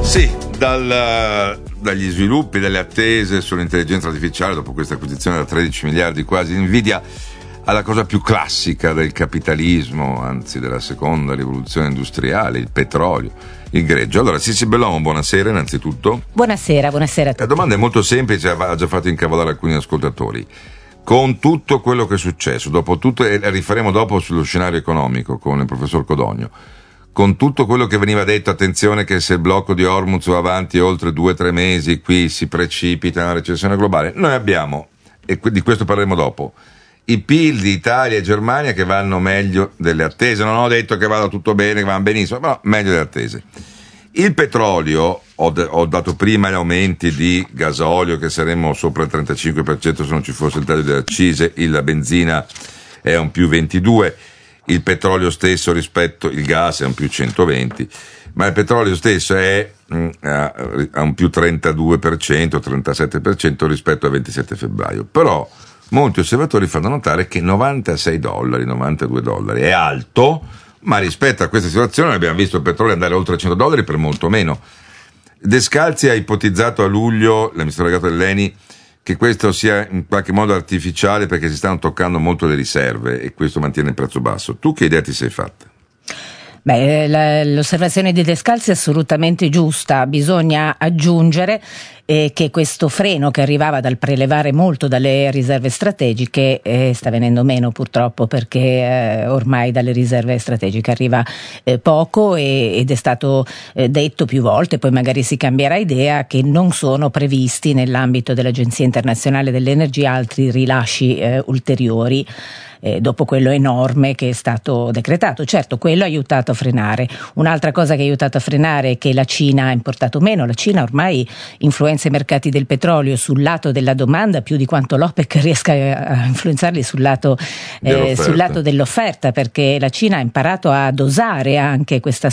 Sì, dagli sviluppi, dalle attese sull'intelligenza artificiale dopo questa acquisizione da 13 miliardi quasi di Nvidia, alla cosa più classica del capitalismo, anzi della seconda rivoluzione industriale, il petrolio, il greggio. Allora, Sissi Bellomo, buonasera innanzitutto. Buonasera a tutti. La domanda è molto semplice, ha già fatto incavolare alcuni ascoltatori. Con tutto quello che è successo, dopo tutto, e la rifaremo dopo sullo scenario economico con il professor Codogno, con tutto quello che veniva detto, attenzione che se il blocco di Hormuz va avanti oltre 2-3 mesi, qui si precipita una recessione globale, noi abbiamo, e di questo parleremo dopo, i PIL di Italia e Germania che vanno meglio delle attese. Non ho detto che vada tutto bene, che vanno benissimo, però meglio delle attese. Il petrolio, ho dato prima gli aumenti di gasolio che saremmo sopra il 35% se non ci fosse il taglio delle accise, la benzina è un più 22%, il petrolio stesso rispetto il gas è un più 120%, ma il petrolio stesso è a un più 32%, 37% rispetto al 27 febbraio. Però molti osservatori fanno notare che $96, $92 è alto, ma rispetto a questa situazione abbiamo visto il petrolio andare oltre $100 per molto meno. Descalzi ha ipotizzato a luglio, l'amministratore delegato dell'ENI, che questo sia in qualche modo artificiale perché si stanno toccando molto le riserve e questo mantiene il prezzo basso. Tu che idea ti sei fatta? L'osservazione di Descalzi è assolutamente giusta. Bisogna aggiungere che questo freno che arrivava dal prelevare molto dalle riserve strategiche sta venendo meno purtroppo, perché ormai dalle riserve strategiche arriva poco ed è stato detto più volte, poi magari si cambierà idea, che non sono previsti nell'ambito dell'Agenzia Internazionale dell'Energia altri rilasci ulteriori dopo quello enorme che è stato decretato. Certo, quello ha aiutato a frenare. Un'altra cosa che ha aiutato a frenare è che la Cina ha importato meno. La Cina ormai influenza i mercati del petrolio sul lato della domanda più di quanto l'OPEC riesca a influenzarli sul lato dell'offerta, perché la Cina ha imparato a dosare anche questo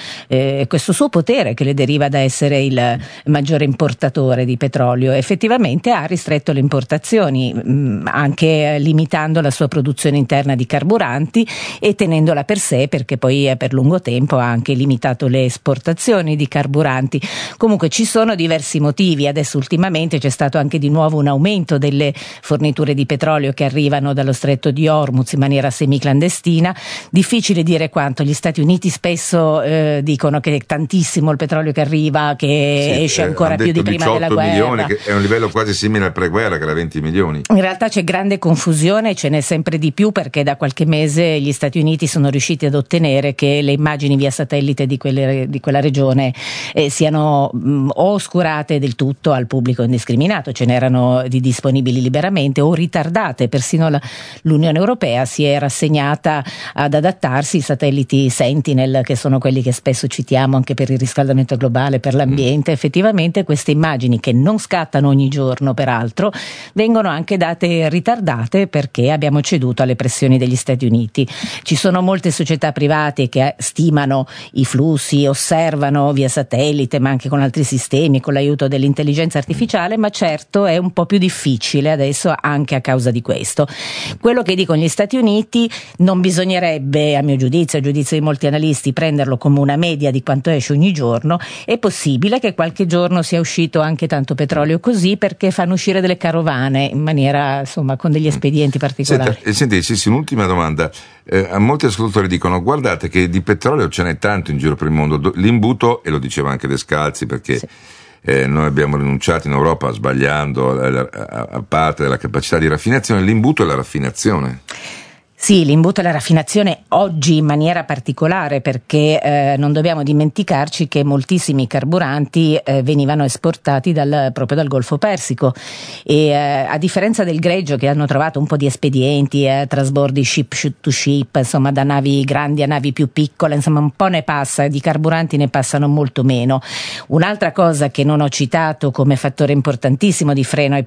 suo potere che le deriva da essere il maggiore importatore di petrolio. Effettivamente ha ristretto le importazioni, anche limitando la sua produzione interna di carburanti e tenendola per sé, perché poi per lungo tempo ha anche limitato le esportazioni di carburanti. Comunque ci sono diversi motivi. Adesso ultimamente c'è stato anche di nuovo un aumento delle forniture di petrolio che arrivano dallo stretto di Hormuz in maniera semiclandestina. Difficile dire quanto. Gli Stati Uniti spesso dicono che è tantissimo il petrolio che arriva, che esce ancora più di prima della guerra. 18 milioni, che è un livello quasi simile al preguerra, che era 20 milioni. In realtà c'è grande confusione, ce n'è sempre di più, perché da qualche mese gli Stati Uniti sono riusciti ad ottenere che le immagini via satellite di quella regione siano o oscurate del tutto al pubblico indiscriminato, ce n'erano di disponibili liberamente, o ritardate. Persino l'Unione Europea si è rassegnata ad adattarsi. I satelliti Sentinel, che sono quelli che spesso citiamo anche per il riscaldamento globale, per l'ambiente, effettivamente queste immagini, che non scattano ogni giorno peraltro, vengono anche date ritardate perché abbiamo ceduto alle pressioni degli Stati Uniti. Ci sono molte società private che stimano i flussi, osservano via satellite, ma anche con altri sistemi, con l'aiuto dell'intelligenza artificiale, ma certo è un po' più difficile adesso anche a causa di questo. Quello che dicono gli Stati Uniti non bisognerebbe, a mio giudizio, a giudizio di molti analisti, prenderlo come una media di quanto esce ogni giorno. È possibile che qualche giorno sia uscito anche tanto petrolio così, perché fanno uscire delle carovane in maniera, insomma, con degli espedienti particolari. Senti, sì, un'ultima domanda. Molti ascoltatori dicono: guardate che di petrolio ce n'è tanto in giro per il mondo. L'imbuto, e lo diceva anche Descalzi, perché sì, noi abbiamo rinunciato in Europa, sbagliando, a parte della capacità di raffinazione. L'imbuto è la raffinazione. Sì, l'imbuto e la raffinazione oggi in maniera particolare, perché non dobbiamo dimenticarci che moltissimi carburanti venivano esportati proprio dal Golfo Persico, e a differenza del greggio, che hanno trovato un po' di espedienti, trasbordi ship to ship, insomma da navi grandi a navi più piccole, insomma un po' ne passa, di carburanti ne passano molto meno. Un'altra cosa che non ho citato come fattore importantissimo di freno ai